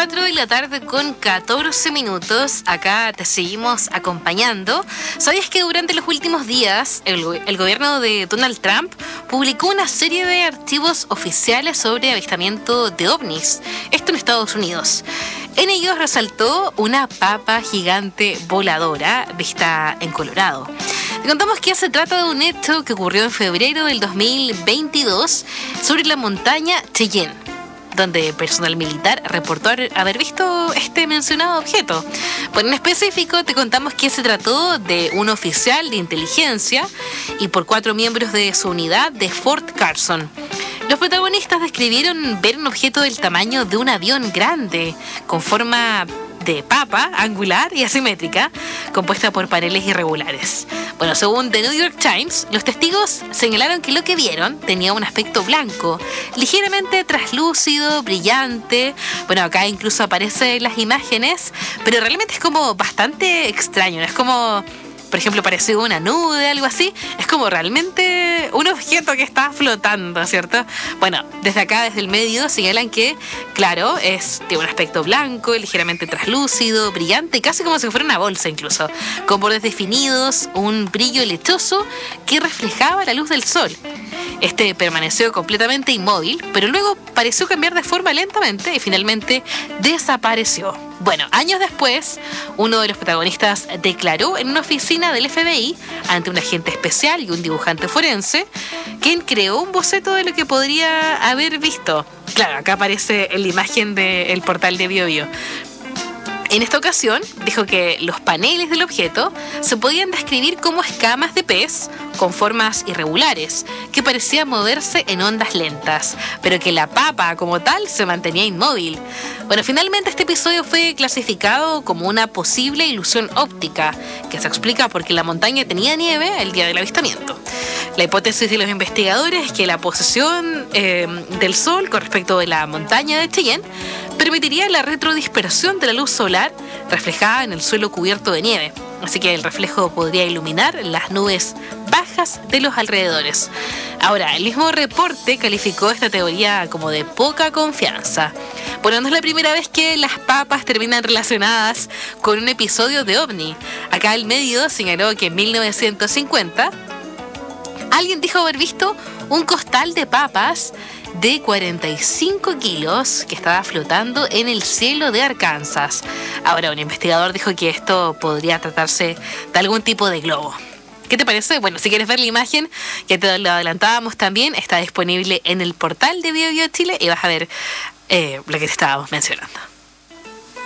4 de la tarde con 14 minutos. Acá te seguimos acompañando. ¿Sabías que durante los últimos días el gobierno de Donald Trump publicó una serie de archivos oficiales sobre avistamiento de ovnis? Esto en Estados Unidos. En ellos resaltó una papa gigante voladora vista en Colorado. Te contamos que se trata de un hecho que ocurrió en febrero del 2022 sobre la montaña Cheyenne, donde personal militar reportó haber visto este mencionado objeto. Pues en específico te contamos que se trató de un oficial de inteligencia y por 4 miembros de su unidad de Fort Carson. Los protagonistas describieron ver un objeto del tamaño de un avión grande, con forma de papa, angular y asimétrica, compuesta por paneles irregulares. Bueno, según The New York Times, los testigos señalaron que lo que vieron tenía un aspecto blanco, ligeramente traslúcido, brillante. Bueno, acá incluso aparecen las imágenes, pero realmente es como bastante extraño. Es como, por ejemplo, parecía una nube, algo así. Es como realmente un objeto que está flotando, ¿cierto? Bueno, desde acá, desde el medio, señalan que, claro, tiene un aspecto blanco, ligeramente traslúcido, brillante, casi como si fuera una bolsa incluso, con bordes definidos, un brillo lechoso que reflejaba la luz del sol. Este permaneció completamente inmóvil, pero luego pareció cambiar de forma lentamente y finalmente desapareció. Bueno, años después, uno de los protagonistas declaró en una oficina del FBI ante un agente especial y un dibujante forense, quien creó un boceto de lo que podría haber visto. Claro, acá aparece en la imagen del portal de BioBio. En esta ocasión, dijo que los paneles del objeto se podían describir como escamas de pez con formas irregulares, que parecían moverse en ondas lentas, pero que la papa como tal se mantenía inmóvil. Bueno, finalmente este episodio fue clasificado como una posible ilusión óptica, que se explica porque la montaña tenía nieve el día del avistamiento. La hipótesis de los investigadores es que la posición del sol con respecto de la montaña de Cheyenne permitiría la retrodispersión de la luz solar reflejada en el suelo cubierto de nieve. Así que el reflejo podría iluminar las nubes bajas de los alrededores. Ahora, el mismo reporte calificó esta teoría como de poca confianza. Bueno, no es la primera vez que las papas terminan relacionadas con un episodio de ovni. Acá el medio señaló que en 1950 alguien dijo haber visto un costal de papas de 45 kilos que estaba flotando en el cielo de Arkansas. Ahora, un investigador dijo que esto podría tratarse de algún tipo de globo. ¿Qué te parece? Bueno, si quieres ver la imagen, ya te lo adelantábamos también, está disponible en el portal de BioBio Chile y vas a ver lo que te estábamos mencionando.